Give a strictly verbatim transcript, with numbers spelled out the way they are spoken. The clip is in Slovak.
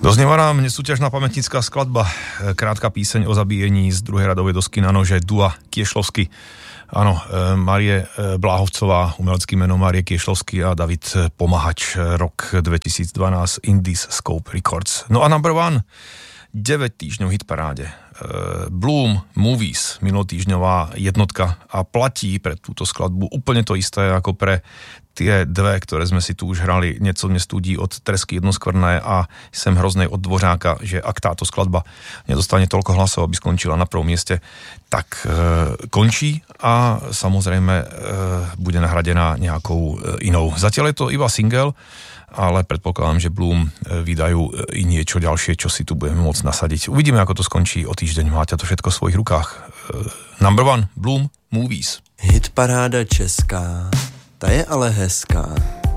Doznieva nám nesúťažná pamätnícka skladba, krátka píseň o zabíjení z druhej radovej dosky na nože Dua Kiešlovsky. Áno, Márie Bláhovcová, umelecký meno Márie Kiešlovsky a David Pomahač, rok dvetisícdvanásť, Interscope Records. No a number one, deväť týždňov hitparáde. Bloom Movies, minulotýždňová jednotka a platí pre túto skladbu úplne to isté ako pre tie dve, ktoré sme si tu už hrali nieco nestúdí od Tresky Jednoskvrné a Sem hroznej od Dvořáka, že ak táto skladba nedostane toľko hlasov, aby skončila na prvom mieste, tak e, končí a samozrejme e, bude nahradená nejakou e, inou. Zatiaľ je to iba single, ale predpokladám, že Bloom vydajú i niečo ďalšie, čo si tu budeme môcť nasadiť. Uvidíme, ako to skončí o týždeň. Máte to všetko v svojich rukách. Number one, Bloom Movies. Hitparáda česká, ta je ale hezká.